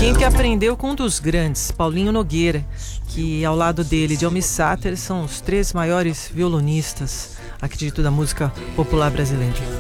Quem que aprendeu com um dos grandes, Paulinho Nogueira, que ao lado dele, de Almir Sater, são os três maiores violonistas, acredito, da música popular brasileira.